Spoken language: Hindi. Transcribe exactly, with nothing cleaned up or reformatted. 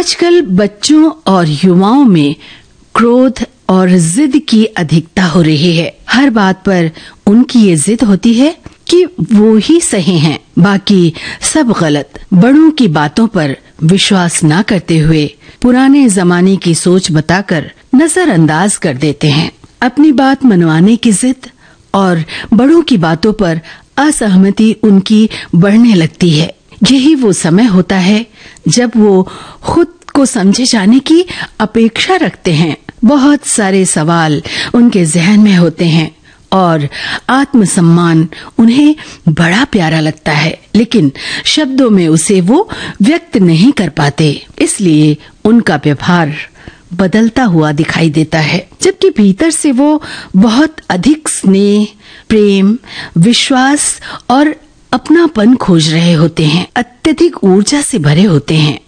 आजकल बच्चों और युवाओं में क्रोध और जिद की अधिकता हो रही है। हर बात पर उनकी ये जिद होती है कि वो ही सही हैं, बाकी सब गलत। बड़ों की बातों पर विश्वास न करते हुए पुराने जमाने की सोच बताकर नजरअंदाज कर देते हैं। अपनी बात मनवाने की जिद और बड़ों की बातों पर असहमति उनकी बढ़ने लगती है। यही वो समय होता है जब वो खुद को समझे जाने की अपेक्षा रखते हैं। बहुत सारे सवाल उनके जहन में होते हैं और आत्मसम्मान उन्हें बड़ा प्यारा लगता है, लेकिन शब्दों में उसे वो व्यक्त नहीं कर पाते। इसलिए उनका व्यवहार बदलता हुआ दिखाई देता है, जबकि भीतर से वो बहुत अधिक स्नेह, प्रेम, विश्वास और अपनापन खोज रहे होते हैं। अत्यधिक ऊर्जा से भरे होते हैं।